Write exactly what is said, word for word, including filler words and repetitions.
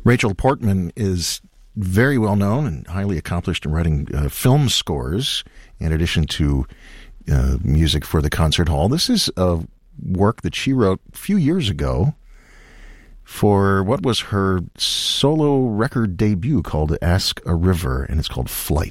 Rachel Portman is very well known and highly accomplished in writing uh, film scores, in addition to uh, music for the concert hall. This is a work that she wrote a few years ago for what was her solo record debut called Ask a River, and it's called Flight.